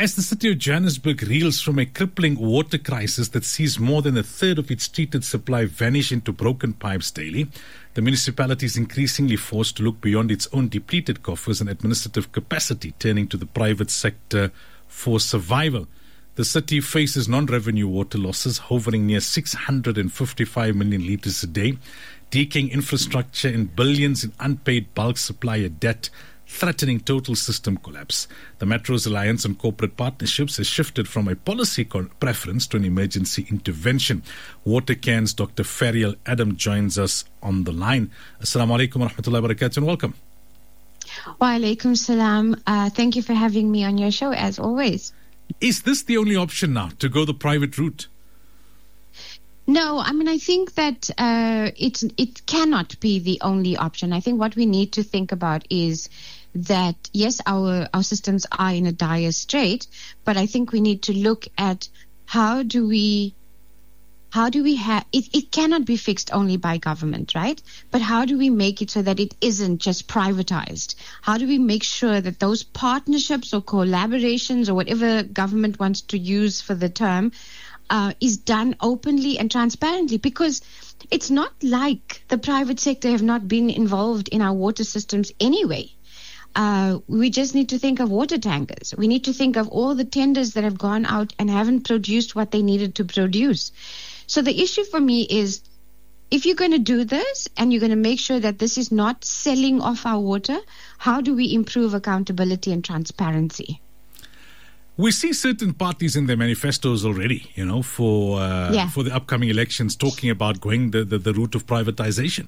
As the city of Johannesburg reels from a crippling water crisis that sees more than a third of its treated supply vanish into broken pipes daily, the municipality is increasingly forced to look beyond its own depleted coffers and administrative capacity, turning to the private sector for survival. The city faces non-revenue water losses hovering near 655 million litres a day, decaying infrastructure and billions in unpaid bulk supplier debt, threatening total system collapse. The Metro's reliance on corporate partnerships has shifted from a policy preference to an emergency intervention. Watercan's Dr. Ferial Adam joins us on the line. Assalamu alaikum wa rahmatullahi wa barakatuh and welcome. Wa alaikum salam. Thank you for having me on your show as always. Is this the only option now, to go the private route? No, I think that it cannot be the only option. I think what we need to think about is that, yes, our systems are in a dire strait, but I think we need to look at how do we have it cannot be fixed only by government, right? But how do we make it so that it isn't just privatized? How do we make sure that those partnerships or collaborations or whatever government wants to use for the term is done openly and transparently? Because it's not like the private sector have not been involved in our water systems anyway. We just need to think of water tankers. We need to think of all the tenders that have gone out and haven't produced what they needed to produce. So the issue for me is, if you're going to do this and you're going to make sure that this is not selling off our water, how do we improve accountability and transparency? We see certain parties in their manifestos already, for the upcoming elections, talking about going the route of privatization.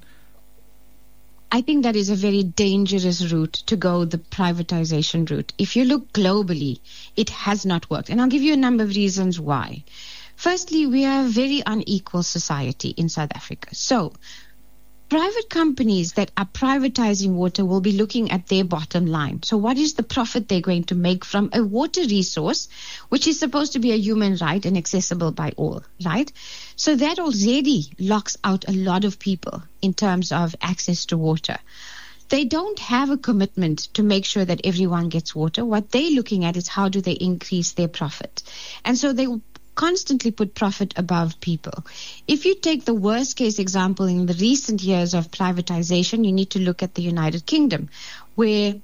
I think that is a very dangerous route to go, the privatization route. If you look globally, it has not worked. And I'll give you a number of reasons why. Firstly, we are a very unequal society in South Africa. So private companies that are privatizing water will be looking at their bottom line. So what is the profit they're going to make from a water resource, which is supposed to be a human right and accessible by all, right? So that already locks out a lot of people in terms of access to water. They don't have a commitment to make sure that everyone gets water. What they're looking at is how do they increase their profit. And so they will constantly put profit above people. If you take the worst case example in the recent years of privatization, you need to look at the United Kingdom, where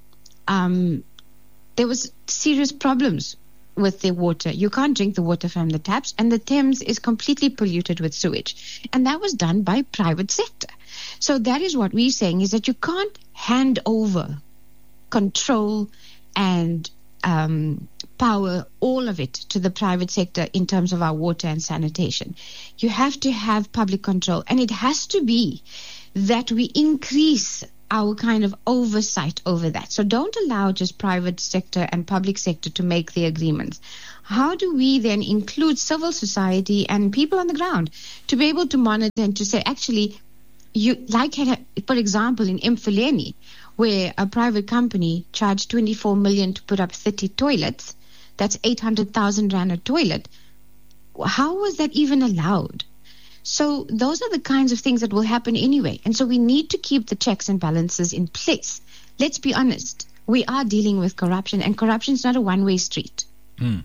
there was serious problems with their water. You can't drink the water from the taps, and the Thames is completely polluted with sewage. And that was done by private sector. So that is what we're saying, is that you can't hand over control and power, all of it, to the private sector in terms of our water and sanitation. You have to have public control, and it has to be that we increase our kind of oversight over that. So don't allow just private sector and public sector to make the agreements. How do we then include civil society and people on the ground to be able to monitor and to say, actually, for example, in Mfuleni, where a private company charged 24 million to put up 30 toilets, that's 800,000 rand a toilet. How was that even allowed? So those are the kinds of things that will happen anyway. And so we need to keep the checks and balances in place. Let's be honest. We are dealing with corruption, and corruption is not a one-way street. On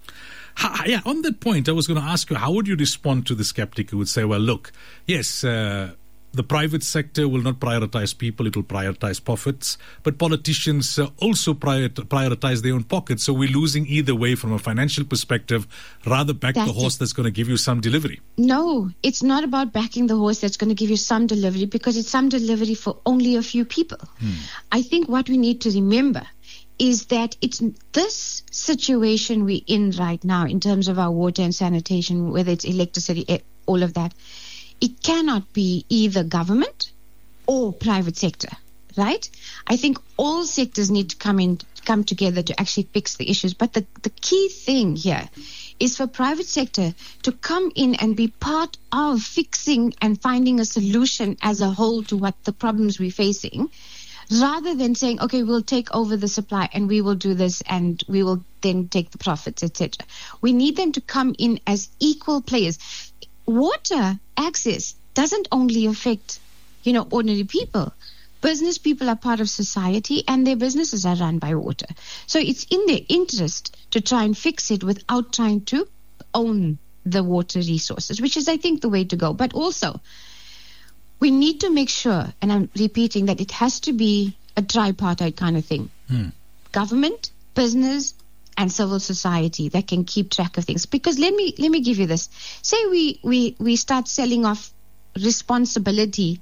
that point, I was going to ask you, how would you respond to the skeptic who would say, well, look, yes, the private sector will not prioritize people, it will prioritize profits. But politicians also prioritize their own pockets. So we're losing either way from a financial perspective. Rather back the horse that's going to give you some delivery. No, it's not about backing the horse that's going to give you some delivery, because it's some delivery for only a few people. I think what we need to remember is that it's this situation we're in right now in terms of our water and sanitation, whether it's electricity, all of that. It cannot be either government or private sector, right? I think all sectors need to come together to actually fix the issues. But the key thing here is for private sector to come in and be part of fixing and finding a solution as a whole to what the problems we're facing, rather than saying, okay, we'll take over the supply and we will do this and we will then take the profits, etc. We need them to come in as equal players. Water access doesn't only affect, ordinary people. Business people are part of society and their businesses are run by water. So it's in their interest to try and fix it without trying to own the water resources, which is, I think, the way to go. But also, we need to make sure, and I'm repeating, that it has to be a tripartite kind of thing. Government, business, and civil society that can keep track of things. Because let me give you this. Say we start selling off responsibility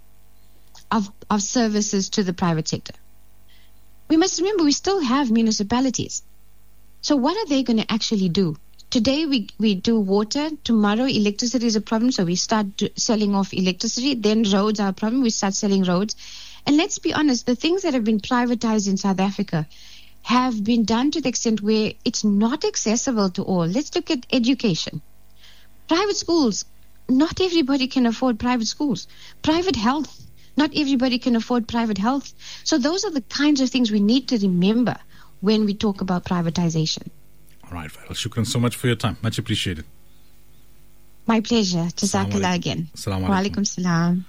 of services to the private sector. We must remember we still have municipalities. So what are they going to actually do? Today we do water. Tomorrow electricity is a problem, so we start selling off electricity. Then roads are a problem. We start selling roads. And let's be honest, the things that have been privatized in South Africa have been done to the extent where it's not accessible to all. Let's look at education. Private schools, not everybody can afford private schools. Private health, not everybody can afford private health. So those are the kinds of things we need to remember when we talk about privatization. All right, Faisal, shukran so much for your time. Much appreciated. My pleasure. Jazakallah again. Assalamu Wa alaikum salam.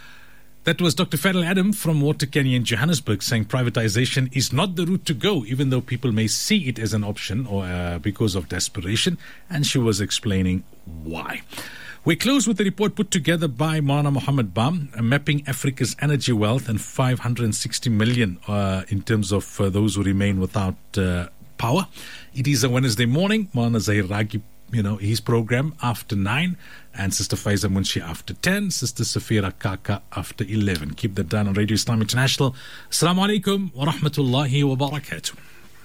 That was Dr. Faisal Adam from Water Kenya in Johannesburg saying privatization is not the route to go, even though people may see it as an option or because of desperation. And she was explaining why. We close with a report put together by Maulana Muhammad Bam, mapping Africa's energy wealth and 560 million in terms of those who remain without power. It is a Wednesday morning. Maulana Zahir Ragib, his program after 9, and Sister Faiza Munshi after 10, Sister Safira Kaka after 11. Keep that down on Radio Islam International. Assalamu alaikum wa rahmatullahi wa barakatuh.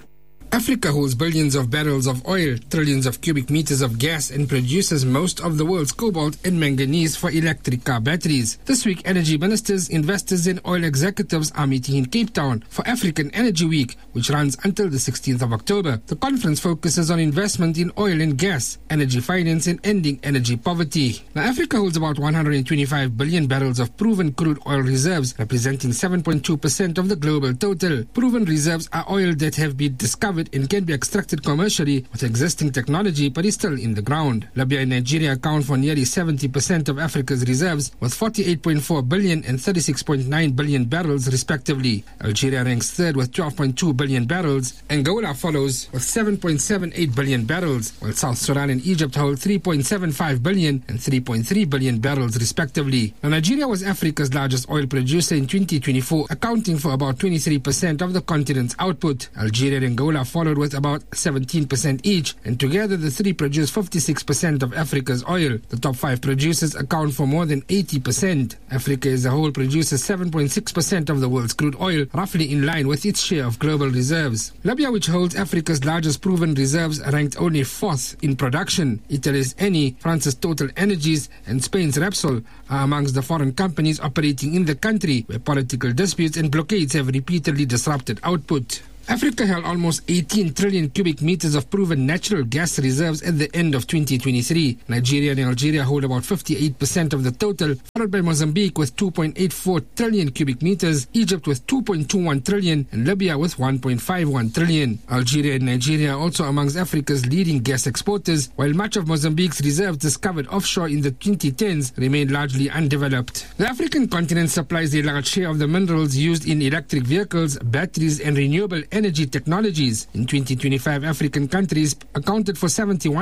Africa holds billions of barrels of oil, trillions of cubic meters of gas, and produces most of the world's cobalt and manganese for electric car batteries. This week, energy ministers, investors, and oil executives are meeting in Cape Town for African Energy Week, which runs until the 16th of October. The conference focuses on investment in oil and gas, energy finance, and ending energy poverty. Now, Africa holds about 125 billion barrels of proven crude oil reserves, representing 7.2% of the global total. Proven reserves are oil that have been discovered and can be extracted commercially with existing technology but is still in the ground. Libya and Nigeria account for nearly 70% of Africa's reserves with 48.4 billion and 36.9 billion barrels respectively. Algeria ranks third with 12.2 billion barrels. Angola follows with 7.78 billion barrels, while South Sudan and Egypt hold 3.75 billion and 3.3 billion barrels respectively. Now, Nigeria was Africa's largest oil producer in 2024, accounting for about 23% of the continent's output. Algeria and Angola followed with about 17% each, and together the three produce 56% of Africa's oil. The top 5 producers account for more than 80%. Africa as a whole produces 7.6% of the world's crude oil, roughly in line with its share of global reserves. Libya, which holds Africa's largest proven reserves, ranked only 4th in production. Italy's Eni, France's Total Energies, and Spain's Repsol are amongst the foreign companies operating in the country, where political disputes and blockades have repeatedly disrupted output. Africa held almost 18 trillion cubic meters of proven natural gas reserves at the end of 2023. Nigeria and Algeria hold about 58% of the total, followed by Mozambique with 2.84 trillion cubic meters, Egypt with 2.21 trillion, and Libya with 1.51 trillion. Algeria and Nigeria are also amongst Africa's leading gas exporters, while much of Mozambique's reserves discovered offshore in the 2010s remain largely undeveloped. The African continent supplies a large share of the minerals used in electric vehicles, batteries, and renewable energy technologies. In 2025, African countries accounted for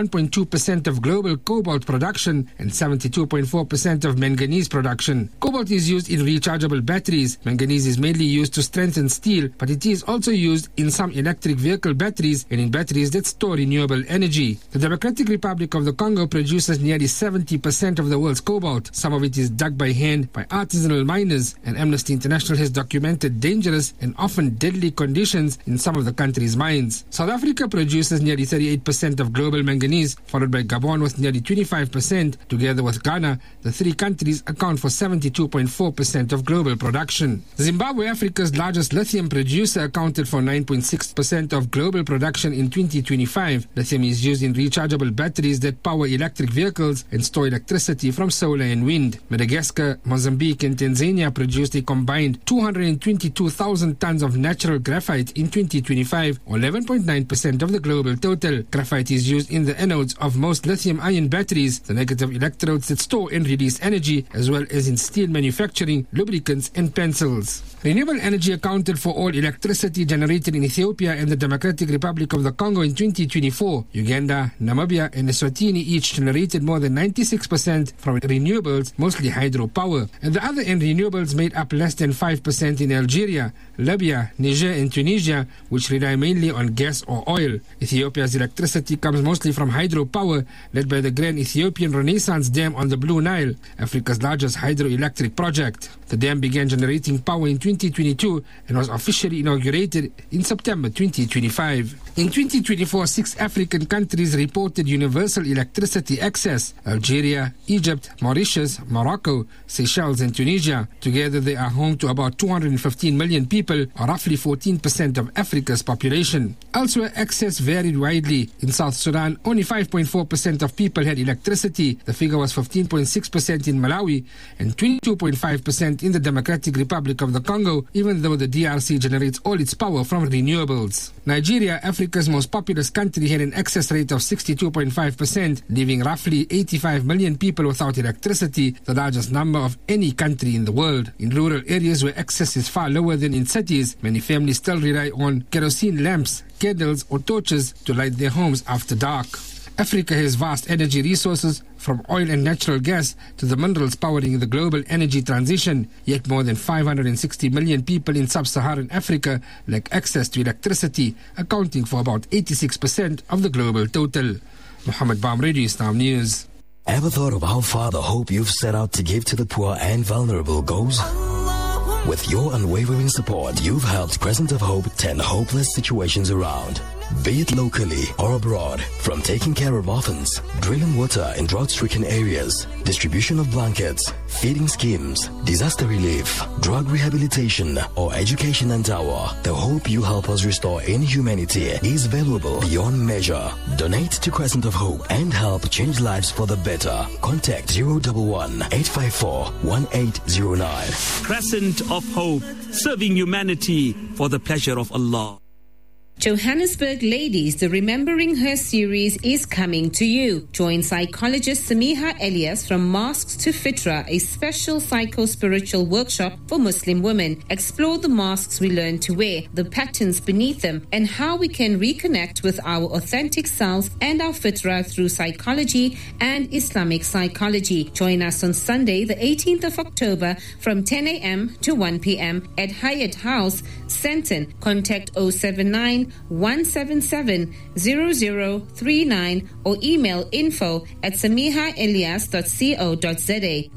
71.2% of global cobalt production and 72.4% of manganese production. Cobalt is used in rechargeable batteries. Manganese is mainly used to strengthen steel, but it is also used in some electric vehicle batteries and in batteries that store renewable energy. The Democratic Republic of the Congo produces nearly 70% of the world's cobalt. Some of it is dug by hand by artisanal miners, and Amnesty International has documented dangerous and often deadly conditions in some of the country's mines. South Africa produces nearly 38% of global manganese, followed by Gabon with nearly 25%. Together with Ghana, the three countries account for 72.4% of global production. Zimbabwe, Africa's largest lithium producer, accounted for 9.6% of global production in 2025. Lithium is used in rechargeable batteries that power electric vehicles and store electricity from solar and wind. Madagascar, Mozambique, and Tanzania produced a combined 222,000 tons of natural graphite in in 2025, or 11.9% of the global total. Graphite is used in the anodes of most lithium-ion batteries, the negative electrodes that store and release energy, as well as in steel manufacturing, lubricants, and pencils. Renewable energy accounted for all electricity generated in Ethiopia and the Democratic Republic of the Congo in 2024. Uganda, Namibia, and Eswatini each generated more than 96% from renewables, mostly hydropower. At the other end, renewables made up less than 5% in Algeria, Libya, Niger, and Tunisia, which rely mainly on gas or oil. Ethiopia's electricity comes mostly from hydropower, led by the Grand Ethiopian Renaissance Dam on the Blue Nile, Africa's largest hydroelectric project. The dam began generating power in 2022 and was officially inaugurated in September 2025. In 2024, 6 African countries reported universal electricity access: Algeria, Egypt, Mauritius, Morocco, Seychelles, and Tunisia. Together, they are home to about 215 million people, or roughly 14% of Africa's population. Elsewhere, access varied widely. In South Sudan, only 5.4% of people had electricity. The figure was 15.6% in Malawi and 22.5% in the Democratic Republic of the Congo, even though the DRC generates all its power from renewables. Nigeria, Africa's most populous country, had an access rate of 62.5%, leaving roughly 85 million people without electricity, the largest number of any country in the world. In rural areas where access is far lower than in cities, many families still rely on kerosene lamps, candles, or torches to light their homes after dark. Africa has vast energy resources, from oil and natural gas to the minerals powering the global energy transition, yet more than 560 million people in sub-Saharan Africa lack access to electricity, accounting for about 86% of the global total. Muhammad Bam, Radio Islam News. Ever thought of how far the hope you've set out to give to the poor and vulnerable goes? With your unwavering support, you've helped Crescent of Hope turn hopeless situations around. Be it locally or abroad, from taking care of orphans, drilling water in drought-stricken areas, distribution of blankets, feeding schemes, disaster relief, drug rehabilitation, or education and tower, the hope you help us restore in humanity is valuable beyond measure. Donate to Crescent of Hope and help change lives for the better. Contact 011-854-1809. Crescent of Hope, serving humanity for the pleasure of Allah. Johannesburg Ladies, the Remembering Her series is coming to you. Join psychologist Samiha Elias from Masks to Fitra, a special psycho-spiritual workshop for Muslim women. Explore the masks we learn to wear, the patterns beneath them, and how we can reconnect with our authentic selves and our Fitra through psychology and Islamic psychology. Join us on Sunday, the 18th of October from 10 a.m. to 1 p.m. at Hyatt House, Senton. Contact 079-177-0039 or email info@samihaelias.co.za.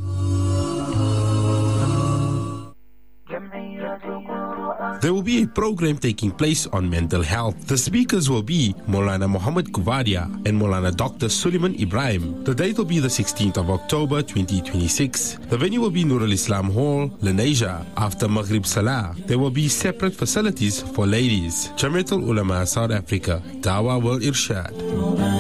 There will be a program taking place on mental health. The speakers will be Maulana Muhammad Kuvadia and Maulana Dr. Suleiman Ibrahim. The date will be the 16th of October 2026. The venue will be Nur al-Islam Hall, Lenasia. After Maghrib Salah, there will be separate facilities for ladies. Jamiatul Ulama South Africa, Dawah wal Irshad.